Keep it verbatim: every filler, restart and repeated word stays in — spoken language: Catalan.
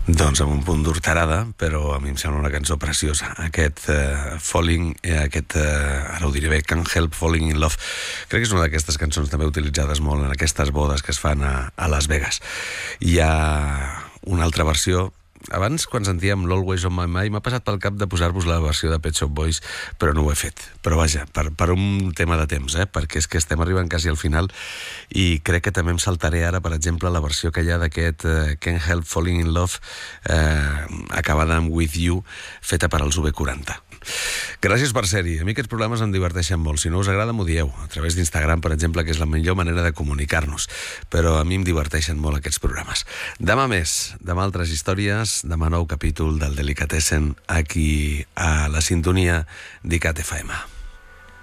Doncs amb un punt d'horterada, però a mi em sembla una cançó preciosa. Aquest uh, Falling, eh, aquest, uh, ara ho diré bé, Can't Help Falling in Love. Crec que és una d'aquestes cançons també utilitzades molt en aquestes bodes que es fan a, a Las Vegas. Hi ha una altra versió. Abans, quan sentíem l'Always on My Mind, m'ha passat pel cap de posar-vos la versió de Pet Shop Boys, però no ho he fet. Però vaja, per, per un tema de temps, eh? Perquè és que estem arribant quasi al final i crec que també em saltaré ara, per exemple, la versió que hi ha d'aquest uh, Can't Help Falling in Love, eh, acabada amb With You, feta per als U B quaranta. Gràcies per ser-hi. A mi aquests programes em diverteixen molt. Si no us agrada, m'ho dieu. A través d'Instagram, per exemple, que és la millor manera de comunicar-nos. Però a mi em diverteixen molt aquests programes. Demà més, demà altres històries, demà nou capítol del Delicatessen aquí a la sintonia d'I C A T F M.